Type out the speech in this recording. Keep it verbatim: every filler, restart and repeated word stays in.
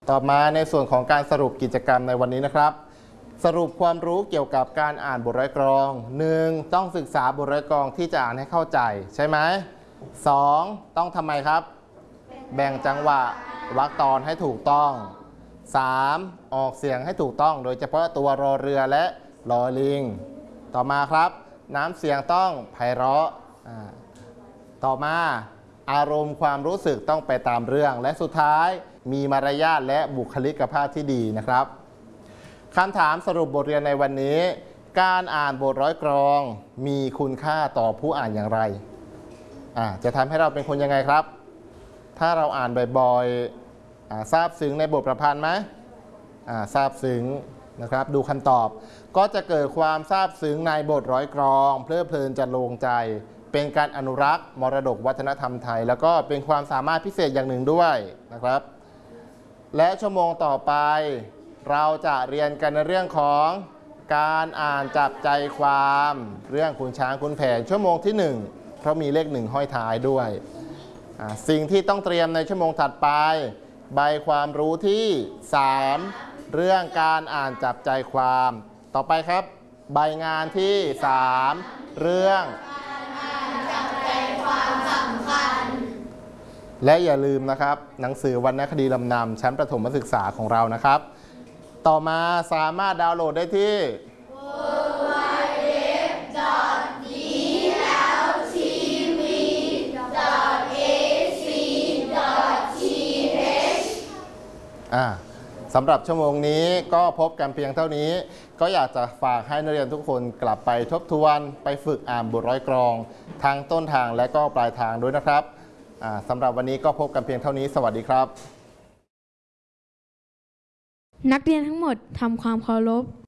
ต่อมาในส่วนของการสรุปกิจกรรมในวันนี้นะครับสรุปความรู้เกี่ยวกับการอ่านบทร้อยกลองหนึ่งต้องศึกษาบทร้อยกลองที่จะอ่านให้เข้าใจใช่ไหมสองต้องทำไมครับแบ่งจังหวะวรรคตอนให้ถูกต้องสามออกเสียงให้ถูกต้องโดยเฉพาะตัวรอเรือและรอลิงต่อมาครับน้ำเสียงต้องไพเราะต่อมาอารมณ์ความรู้สึกต้องไปตามเรื่องและสุดท้ายมีมารยาทและบุคลิกภาพที่ดีนะครับคำถามสรุปบทเรียนในวันนี้การอ่านบทร้อยกลองมีคุณค่าต่อผู้อ่านอย่างไรจะทำให้เราเป็นคนยังไงครับถ้าเราอ่านบ่อยๆซาบซึ้งในบทประพันธ์ไหมซาบซึ้งนะครับดูคำตอบก็จะเกิดความซาบซึ้งในบทร้อยกลองเพลิดเพลินจะลงใจเป็นการอนุรักษ์มรดกวัฒนธรรมไทยแล้วก็เป็นความสามารถพิเศษอย่างหนึ่งด้วยนะครับและชั่วโมงต่อไปเราจะเรียนกันในเรื่องของการอ่านจับใจความเรื่องขุนช้างขุนแผนชั่วโมงที่หนึ่งเพราะมีเลขหนึ่งห้อยท้ายด้วยสิ่งที่ต้องเตรียมในชั่วโมงถัดไปใบความรู้ที่สามเรื่องการอ่านจับใจความต่อไปครับใบงานที่สามเรื่องการอ่านจับใจความสำคัญและอย่าลืมนะครับหนังสือวรรณคดีลำนำชั้นประถมศึกษาของเรานะครับต่อมาสามารถดาวน์โหลดได้ที่ ดับเบิลยู ดับเบิลยู ดับเบิลยู ดอท ดี แอล ที วี ดอท เอ ซี ดอท ที เอช อ่าสำหรับชั่วโมงนี้ก็พบกันเพียงเท่านี้ก็อยากจะฝากให้นักเรียนทุกคนกลับไปทบทวนไปฝึกอ่านบทร้อยกลองทางต้นทางและก็ปลายทางด้วยนะครับสำหรับวันนี้ก็พบกันเพียงเท่านี้สวัสดีครับนักเรียนทั้งหมดทำความเคารพ